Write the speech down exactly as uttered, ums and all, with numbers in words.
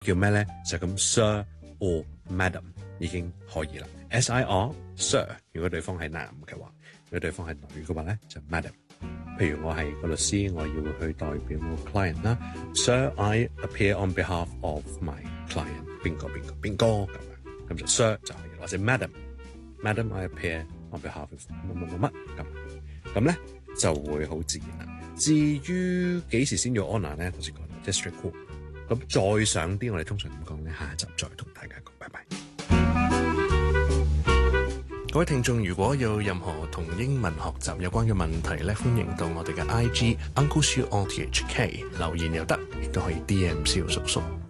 叫咩咧？就咁 Sir or Madam 已經可以啦。S I R Sir， 如果對方係男嘅話，如果對方係女嘅話咧，就 Madam。譬如我係個律師，我要去代表我 client 啦。Sir, I appear on behalf of my client。邊個邊個邊個咁樣，咁就 Sir 就可以，或者 Madam，Madam I appear on behalf of 乜乜乜乜咁，咁咧就會好自然啦。至於幾時先要 honour 咧，頭先講到 district court。咁再上啲，我哋通常點講咧？下一集再同大家講，拜拜。各位聽眾，如果有任何同英文學習有關嘅問題咧，歡迎到我哋嘅 I G Uncle Siu O T H K 留言又得，亦都可以 D M 蕭叔叔。